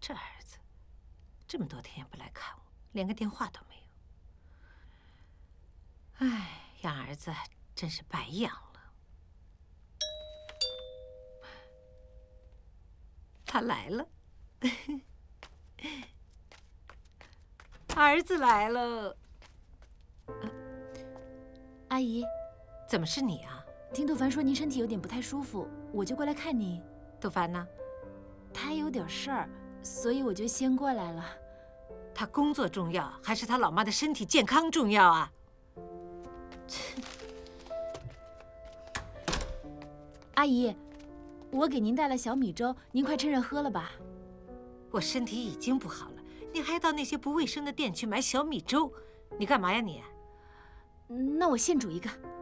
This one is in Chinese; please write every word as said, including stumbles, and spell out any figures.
这儿子这么多天也不来看我，连个电话都没有。哎，养儿子真是白养了。他来了，儿子来了。呃、 阿姨， 怎么是你啊？ 听杜凡说您身体有点不太舒服，我就过来看您。 杜凡呢？ 他有点事儿，所以我就先过来了。 他工作重要，还是他老妈的身体健康重要啊？ 阿姨，我给您带了小米粥，您快趁热喝了吧。 我身体已经不好了，你还到那些不卫生的店去买小米粥，你干嘛呀你？ 那我现煮一个。